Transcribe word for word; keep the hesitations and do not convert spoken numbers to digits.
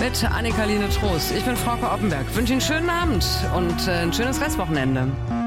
mit Annika-Line Trost. Ich bin Frauke Oppenberg. Wünsche Ihnen einen schönen Abend und äh, ein schönes Restwochenende.